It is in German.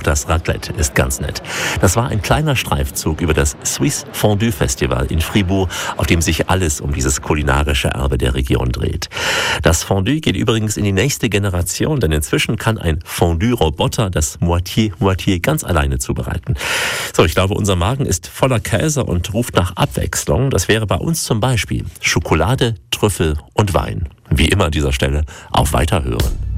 das Raclette ist ganz nett. Das war ein kleiner Streifzug über das Swiss Fondue Festival in Fribourg, auf dem sich alles um dieses kulinarische Erbe der Region dreht. Das Fondue geht übrigens in die nächste Generation, denn inzwischen kann ein Fondue-Roboter das Moitié ganz alleine zubereiten. So, ich glaube, unser Magen ist voller Käse und ruft nach Abwechslung. Das wäre bei uns zum Beispiel Schokolade, Trüffel und Wein. Wie immer an dieser Stelle auf Weiterhören.